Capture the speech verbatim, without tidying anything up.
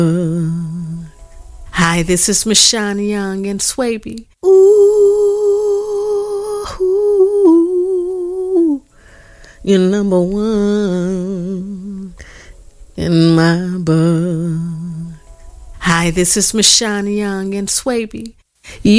Hi, this is Mashana Young and Swaby. Ooh, you're number one in my book. Hi, this is Mashana Young and Swaby. You